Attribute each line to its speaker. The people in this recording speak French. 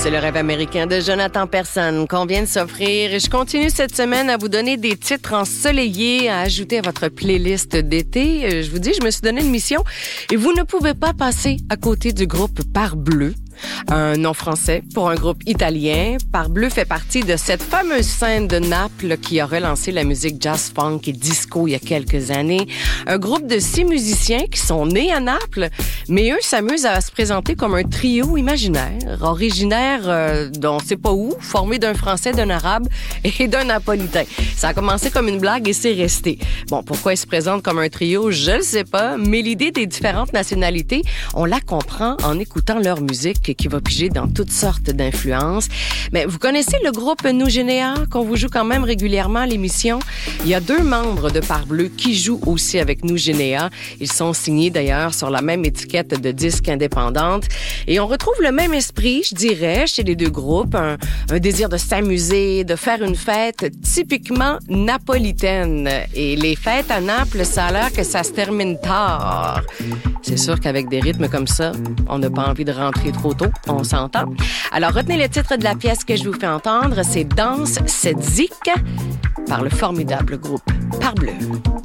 Speaker 1: C'est le rêve américain de Jonathan Persson qu'on vient de s'offrir. Et je continue cette semaine à vous donner des titres ensoleillés à ajouter à votre playlist d'été. Je vous dis, je me suis donné une mission et vous ne pouvez pas passer à côté du groupe Parbleu. Un nom français pour un groupe italien. Parbleu fait partie de cette fameuse scène de Naples qui a relancé la musique jazz, funk et disco il y a quelques années. Un groupe de 6 musiciens qui sont nés à Naples, mais eux s'amusent à se présenter comme un trio imaginaire, originaire d'on ne sait pas où, formé d'un Français, d'un Arabe et d'un Napolitain. Ça a commencé comme une blague et c'est resté. Bon, pourquoi ils se présentent comme un trio, je ne sais pas, mais l'idée des différentes nationalités, on la comprend en écoutant leur musique qui va piger dans toutes sortes d'influences. Mais vous connaissez le groupe Nous Généa qu'on vous joue quand même régulièrement à l'émission? Il y a 2 membres de Parbleu qui jouent aussi avec Nous Généa. Ils sont signés d'ailleurs sur la même étiquette de disques indépendantes. Et on retrouve le même esprit, je dirais, chez les 2 groupes. Un désir de s'amuser, de faire une fête typiquement napolitaine. Et les fêtes à Naples, ça a l'air que ça se termine tard. C'est sûr qu'avec des rythmes comme ça, on n'a pas envie de rentrer trop tôt, on s'entend. Alors, retenez le titre de la pièce que je vous fais entendre, c'est Danse cette zik par le formidable groupe Parbleu.